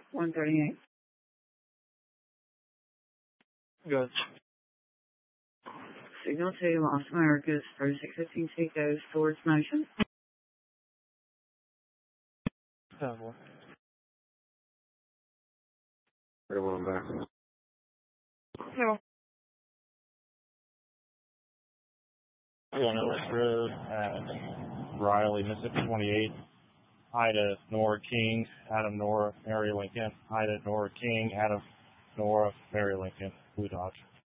138. Good. Signal 2, Los Americas, 3615 Seacoast, towards motion. 10-1. 31 back. No. West Road at Riley, Mississippi 28. Ida, Nora King, Adam, Nora, Mary Lincoln. Ida, Nora King, Adam, Nora, Mary Lincoln. Blue Dodge.